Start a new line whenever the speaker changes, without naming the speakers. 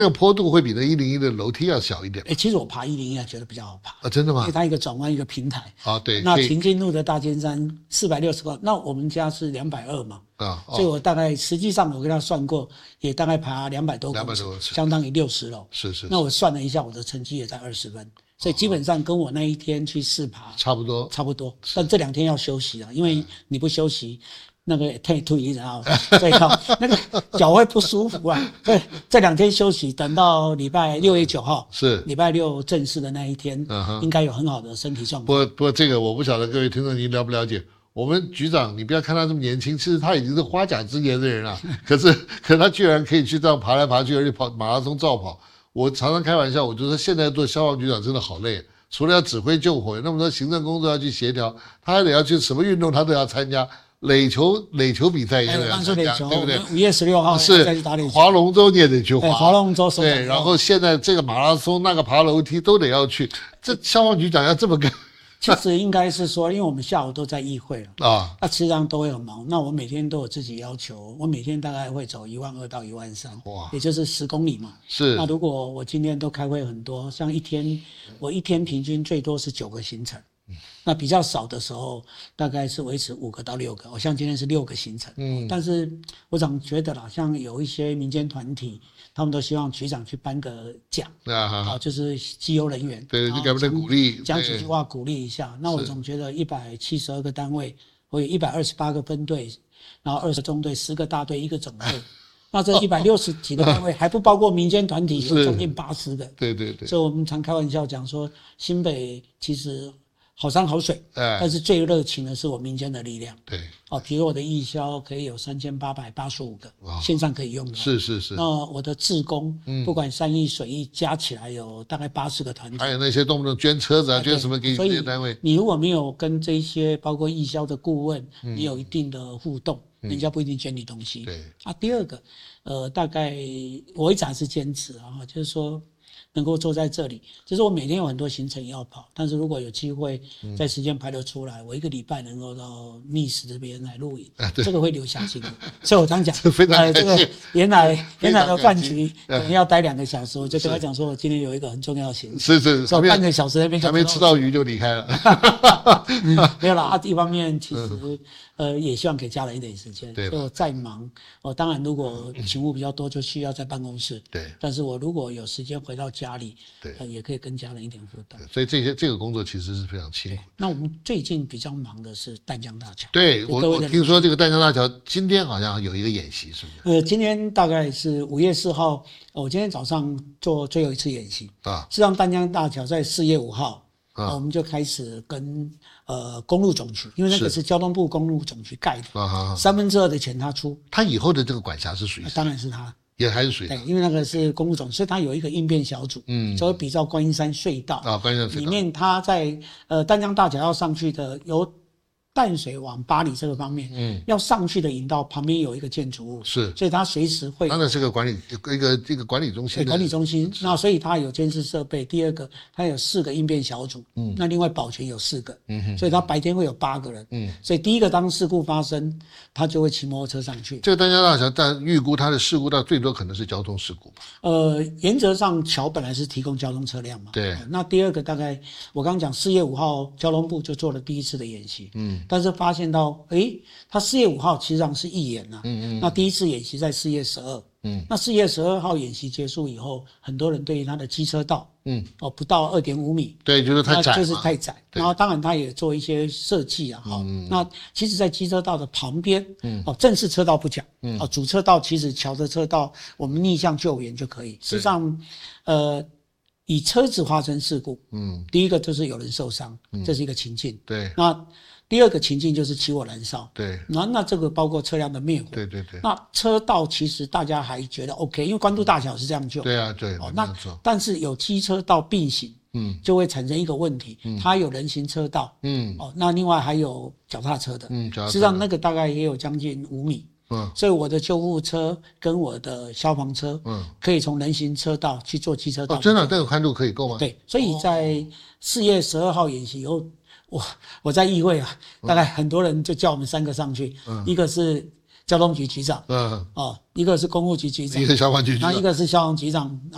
那个坡度会比那101的楼梯要小一点。
其实我爬101还觉得比较好爬
啊，真的吗？
因为它一个转弯一个平台
啊，对。
那平津路的大尖山460块，那我们家是220嘛，所以我大概实际上我跟他算过，也大概爬200多公尺，相当于60楼。
是。
那我算了一下，我的成绩也在20分。所以基本上跟我那一天去试爬
差不多，
但这2天要休息了，因为你不休息，那个退一然后所以那个脚会不舒服啊。所以这2天休息，等到6月9号是礼拜六正式的那一天，应该有很好的身体状况。
不过这个我不晓得各位听众您了不了解。我们局长，你不要看他这么年轻，其实他已经是花甲之年的人了。可他居然可以去这样爬来爬去，而且跑马拉松照跑。我常常开玩笑，我就说现在做消防局长真的好累，除了要指挥救火，有那么多行政工作要去协调，他还得要去什么运动他都要参加，垒球比赛也得要参加，对不对
？5月16号
是
再去打垒球，
划龙舟你也得去划，
划龙舟
对，然后现在这个马拉松那个爬楼梯都得要去，这消防局长要这么干。
其实应该是说，因为我们下午都在议会了啊，那实际上都会很忙。那我每天都有自己要求，我每天大概会走12000到13000，哇，也就是10公里嘛。是。那如果我今天都开会很多，像我一天平均最多是9个行程，那比较少的时候大概是维持5个到6个。我像今天是6个行程，但是我总觉得啦，像有一些民间团体，他们都希望局长去颁个奖就是绩优人员，
对，就给他们鼓励，
讲几句话鼓励一下。那我总觉得172个单位，我有128个分队，然后20个中队，10个大队，1个总队。那这160几个单位还不包括民间团体，有将近80个。对。所以我们常开玩笑讲说，新北其实好山好水，但是最热情的是我民间的力量。对，比如我的义消可以有3885个线上可以用的。是。那我的志工，不管山艺水艺加起来有大概80个团体。
还有那些动不动捐车子捐什么给这些单位。
你如果没有跟这些包括义消的顾问，你有一定的互动，人家不一定捐你东西。对。第二个，大概我一直还是坚持就是说。能够坐在这里，就是我每天有很多行程要跑，但是如果有机会在时间排得出来，我1个礼拜能够到密室这边来录影，这个会留下记录。所以我常讲，这个原来的饭局可能要待2个小时，我就跟他讲说，我今天有一个很重要的行程，
是，
半个小时那边
还没吃到鱼就离开了。
没有啦，一方面其实也希望给家人一点时间，所以我再忙，当然如果勤务比较多，就需要在办公室，对，但是我如果有时间回到家里，对，也可以跟家人一点互动。
所以这个工作其实是非常辛苦。
那我们最近比较忙的是淡江大桥。
对，我听说这个淡江大桥今天好像有一个演习，是不是？
今天大概是5月4号，我今天早上做最后一次演习啊。实际上淡江大桥在4月5号。我们就开始跟公路总局，因为那个是交通部公路总局盖的，2/3的钱他出。
他以后的这个管辖是属于
当然是他，
也还是属于
对，因为那个是公路总局，所以他有一个应变小组，所以比照观音山隧道
观音山隧道
里面，他在淡江大桥要上去的由淡水往八里这个方面，要上去的引道旁边有一个建筑物，是，所以它随时会，
当然是个管理一个管理中心，
管理中心。那所以它有监视设备。第二个，它有4个应变小组，那另外保全有4个，所以它白天会有8个人，所以第一个当事故发生，他就会骑摩托车上去。
这个淡江大桥，但预估它的事故到最多可能是交通事故。
原则上桥本来是提供交通车辆嘛，
对。
那第二个大概我刚刚讲4月5号交通部就做了第一次的演习，但是发现到，他4月5号其实上是预演啊，那第一次演习在4月12，那4月12号演习结束以后，很多人对于他的机车道，不到2.5米，
对，就是太窄，
就是太窄。然后当然他也做一些设计啊，那其实在机车道的旁边，正式车道不讲，主车道其实桥的车道我们逆向救援就可以。事实上，以车子发生事故，第一个就是有人受伤，这是一个情境，对，那。第二个情境就是起火燃烧，对，那这个包括车辆的灭火，对。那车道其实大家还觉得 OK， 因为关渡大桥是这样救，
对啊，对。
那但是有机车道并行，就会产生一个问题，它有人行车道，那另外还有脚踏车的，实际上那个大概也有将近5米，所以我的救护车跟我的消防车，可以从人行车道去做机车道，
真的这个宽度可以够吗？
对，所以在4月12号演习以后。我在议会啊，大概很多人就叫我们3个上去，一个是交通局局长，一个是公务局局长，
一个消防局局长，
一个是消防局长。